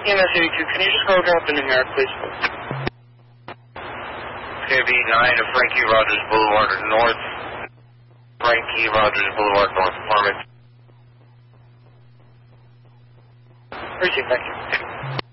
EMS 82, can you just go drop the numeric, please? KB9 to Frankie Rogers Boulevard North. Frankie Rogers Boulevard North, Apartment. Appreciate it, thank you.